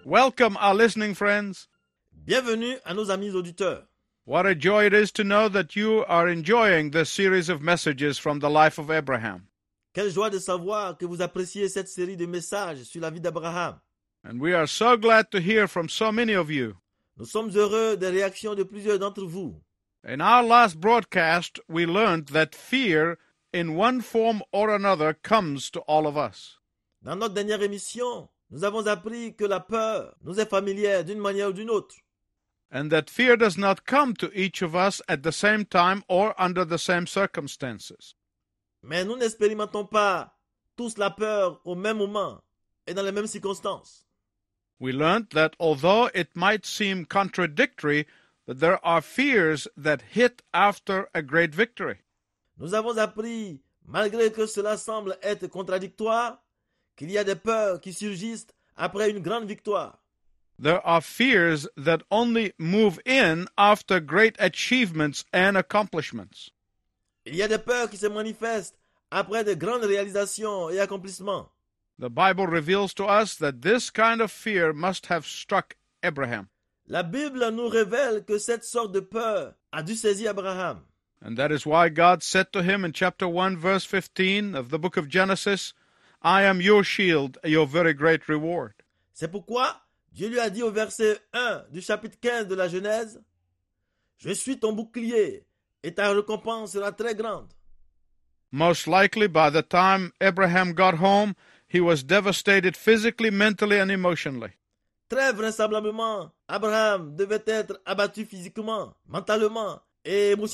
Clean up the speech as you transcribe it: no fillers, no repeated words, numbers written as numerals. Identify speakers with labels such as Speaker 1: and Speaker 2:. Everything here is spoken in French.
Speaker 1: Welcome, our listening friends.
Speaker 2: Bienvenue à nos amis auditeurs.
Speaker 1: What a joy it is to know that you are enjoying this series of messages from the life of Abraham.
Speaker 2: Quelle joie de savoir que vous appréciez cette série de messages sur la vie d'Abraham.
Speaker 1: And we are so glad to hear from so many of you.
Speaker 2: Nous sommes heureux des réactions de plusieurs d'entre vous.
Speaker 1: In our last broadcast, we learned that fear, in one form or another, comes to all of us.
Speaker 2: Dans notre dernière émission, nous avons appris que la peur nous est familière d'une manière ou d'une autre.
Speaker 1: And that fear does not come to each of us at the same time or under the same circumstances.
Speaker 2: Mais nous n'expérimentons pas tous la peur au même moment et dans les mêmes circonstances.
Speaker 1: We learned that although it might seem contradictory, that there are fears that hit after a great victory.
Speaker 2: Nous avons appris, malgré que cela semble être contradictoire, qu'il y a des peurs qui surgissent après une grande victoire.
Speaker 1: There are fears that only move in after great achievements and accomplishments.
Speaker 2: Il y a des peurs qui se manifestent après de grandes réalisations et accomplissements.
Speaker 1: The Bible reveals to us that this kind of fear must have struck Abraham.
Speaker 2: La Bible nous révèle que cette sorte de peur a dû saisir Abraham.
Speaker 1: And that is why God said to him in chapter 1, verse 15 of the book of Genesis, I am your shield, your very great reward.
Speaker 2: C'est pourquoi Dieu lui a dit au verset 1 du chapitre 15 de la Genèse, « Je suis ton bouclier et ta récompense sera très grande. »
Speaker 1: Most likely by the time Abraham got home, he was devastated physically, mentally, and emotionally.
Speaker 2: Très vraisemblablement, Abraham devait être abattu physiquement, mentalement et émotionnellement.